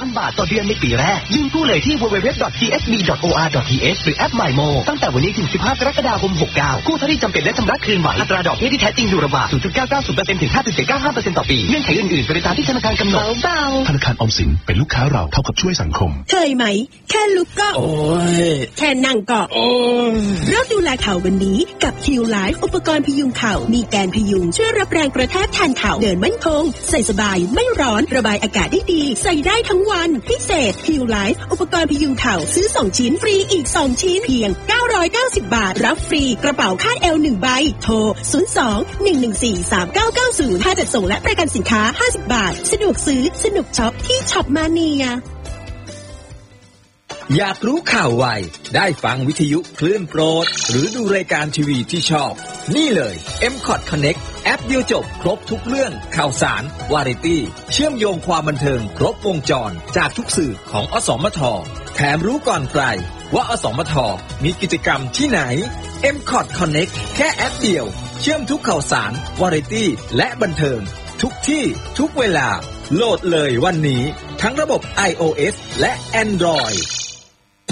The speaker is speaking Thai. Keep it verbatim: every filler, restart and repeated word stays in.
นบาทต่อเดือนในปีแรกยื่นกู้เลยที่ ดับเบิลยู ดับเบิลยู ดับเบิลยู ดอท ที เอส บี ดอท โอ อาร์ ดอท ที เอช หรือแอป My Mo ตั้งแต่วันนี้ถึงสิบห้ากรกฎาคมหกเก้ากู้เท่าที่จำเป็นและชำระคืนไหวอัตราดอกเบี้ยที่แท้จริงอยู่ระหว่าง ศูนย์จุดเก้าเก้าศูนย์เปอร์เซ็นต์ ถึง ห้าจุดเจ็ดเก้าห้าเปอร์เซ็นต์ ต่อปีเงื่อนไขอื่นๆเป็นไปตามที่ธนาคารกำหนดเบาๆธนาคารออมสินเป็นลูกค้าเราเท่ากับช่วยสังคมเคยไหมแค่ลุกก็โอ้ยแค่นั่งก็โอ้ยเริ่มดูแลเข่าวันนี้กับ คิว Life อุปกรณ์พยุงเข่ามีแกนพยุงช่วยรับแรงกระแทกแทนเข่าเดินมั่นคงใส่สบายไม่ร้อนระบายอากาศได้ดีใส่ได้ทั้งวันพิเศษ คิว Life อุปกรณ์พยุงเข่าซื้อสองชิ้นฟรีอีกสองชิ้นเพียงเก้าร้อยเก้าสิบบาทรับฟรีกระเป๋าคาดเอวหนึ่งใบโทรศูนย์ สอง หนึ่ง หนึ่ง สี่ สาม เก้า เก้า ศูนย์ค่าจัดส่งและประกันสินค้าห้าสิบบาทสะดวกซื้อสนุกช็อปที่ช็อปมาเนียอยากรู้ข่าวไวได้ฟังวิทยุคลื่นโปรดหรือดูรายการทีวีที่ชอบนี่เลย เอ็ม คอท Connect แอปเดียวจบครบทุกเรื่องข่าวสารวาไรตี้เชื่อมโยงความบันเทิงครบวงจรจากทุกสื่อของอสมทแถมรู้ก่อนใครว่าอสมทมีกิจกรรมที่ไหน เอ็ม คอท Connect แค่แอปเดียวเชื่อมทุกข่าวสารวาไรตี้และบันเทิงทุกที่ทุกเวลาโหลดเลยวันนี้ทั้งระบบ ไอ โอ เอส และ Android